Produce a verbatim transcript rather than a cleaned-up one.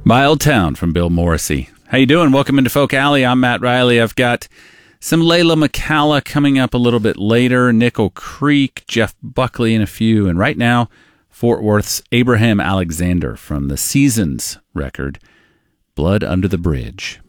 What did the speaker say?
My Old Town from Bill Morrissey. How you doing? Welcome into Folk Alley. I'm Matt Riley. I've got some Layla McCalla coming up a little bit later, Nickel Creek, Jeff Buckley, and a few. And right now, Fort Worth's Abraham Alexander from the Seasons record, Blood Under the Bridge.